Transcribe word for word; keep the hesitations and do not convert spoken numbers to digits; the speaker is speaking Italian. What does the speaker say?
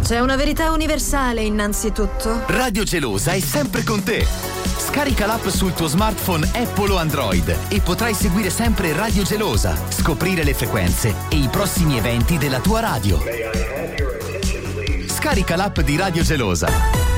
C'è una verità universale innanzitutto. Radio Gelosa è sempre con te. Scarica l'app sul tuo smartphone Apple o Android e potrai seguire sempre Radio Gelosa, scoprire le frequenze e i prossimi eventi della tua radio. Scarica l'app di Radio Gelosa.